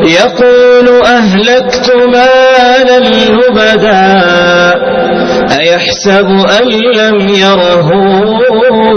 يقول أهلكت مالا لبدا أيحسب أن لم يره